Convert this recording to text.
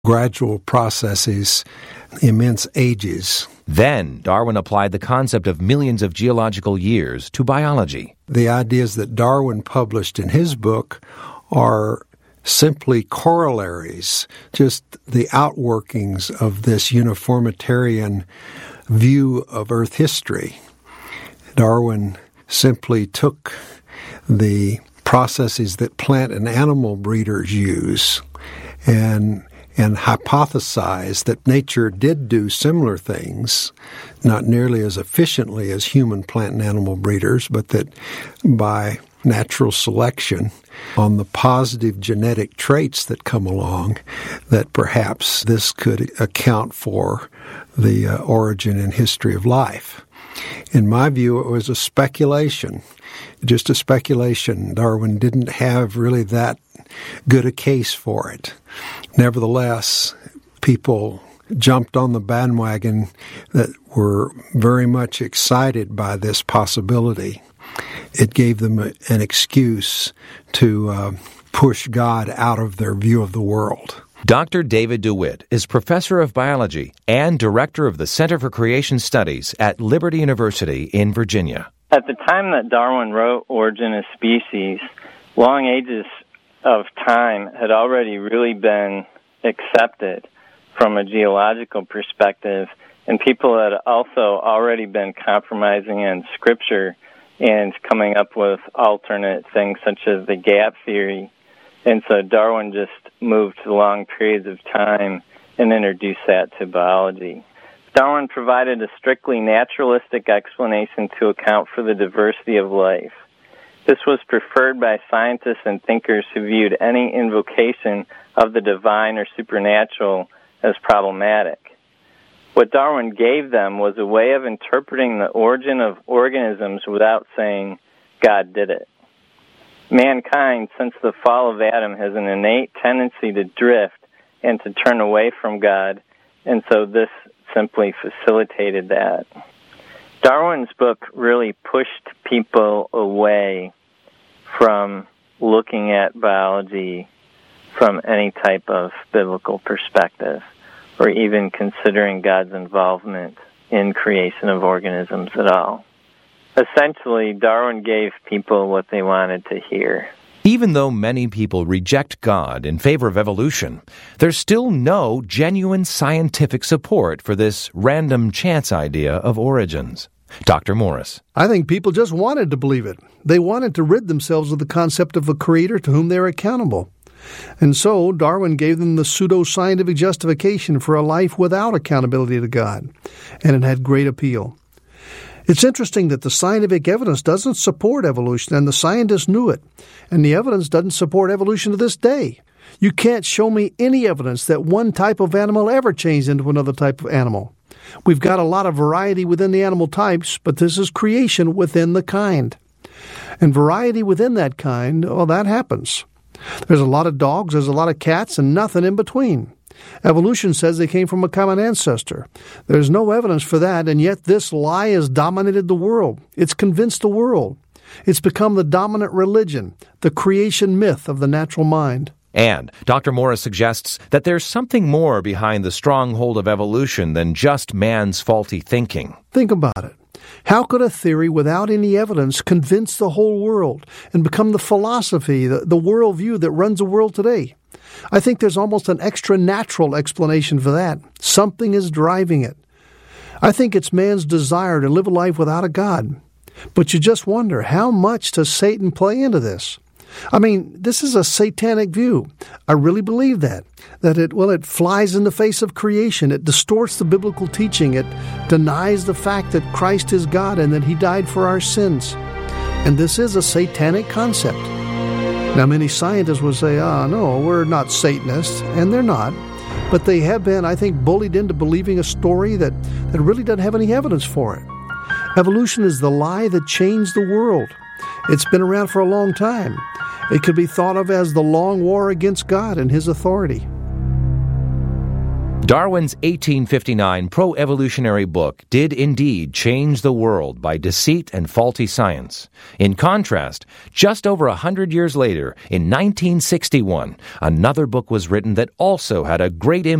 gradual processes, immense ages. Then Darwin applied the concept of millions of geological years to biology. The ideas that Darwin published in his book are simply corollaries, just the outworkings of this uniformitarian view of Earth history. Darwin simply took the processes that plant and animal breeders use and hypothesized that nature did do similar things, not nearly as efficiently as human plant and animal breeders, but that by natural selection on the positive genetic traits that come along, that perhaps this could account for the origin and history of life. In my view, it was a speculation, just a speculation. Darwin didn't have really that good a case for it. Nevertheless, people jumped on the bandwagon that were very much excited by this possibility. It gave them an excuse to push God out of their view of the world. Dr. David DeWitt is professor of biology and director of the Center for Creation Studies at Liberty University in Virginia. At the time that Darwin wrote Origin of Species, long ages of time had already really been accepted from a geological perspective, and people had also already been compromising in Scripture and coming up with alternate things such as the gap theory. And so Darwin just moved long periods of time and introduced that to biology. Darwin provided a strictly naturalistic explanation to account for the diversity of life. This was preferred by scientists and thinkers who viewed any invocation of the divine or supernatural as problematic. What Darwin gave them was a way of interpreting the origin of organisms without saying, God did it. Mankind, since the fall of Adam, has an innate tendency to drift and to turn away from God, and so this simply facilitated that. Darwin's book really pushed people away from looking at biology from any type of biblical perspective, or even considering God's involvement in creation of organisms at all. Essentially, Darwin gave people what they wanted to hear. Even though many people reject God in favor of evolution, there's still no genuine scientific support for this random chance idea of origins. Dr. Morris. I think people just wanted to believe it. They wanted to rid themselves of the concept of a creator to whom they're accountable. And so Darwin gave them the pseudo-scientific justification for a life without accountability to God, and it had great appeal. It's interesting that the scientific evidence doesn't support evolution, and the scientists knew it, and the evidence doesn't support evolution to this day. You can't show me any evidence that one type of animal ever changed into another type of animal. We've got a lot of variety within the animal types, but this is creation within the kind. And variety within that kind, well, that happens. There's a lot of dogs, there's a lot of cats, and nothing in between. Evolution says they came from a common ancestor. There's no evidence for that, and yet this lie has dominated the world. It's convinced the world. It's become the dominant religion, the creation myth of the natural mind. And Dr. Morris suggests that there's something more behind the stronghold of evolution than just man's faulty thinking. Think about it. How could a theory without any evidence convince the whole world and become the philosophy, the worldview that runs the world today? I think there's almost an extra-natural explanation for that. Something is driving it. I think it's man's desire to live a life without a God. But you just wonder, how much does Satan play into this? I mean, this is a satanic view. I really believe that it flies in the face of creation. It distorts the biblical teaching. It denies the fact that Christ is God and that He died for our sins. And this is a satanic concept. Now, many scientists will say, no, we're not Satanists, and they're not. But they have been, I think, bullied into believing a story that really doesn't have any evidence for it. Evolution is the lie that changed the world. It's been around for a long time. It could be thought of as the long war against God and His authority. Darwin's 1859 pro-evolutionary book did indeed change the world by deceit and faulty science. In contrast, just over 100 years later, in 1961, another book was written that also had a great impact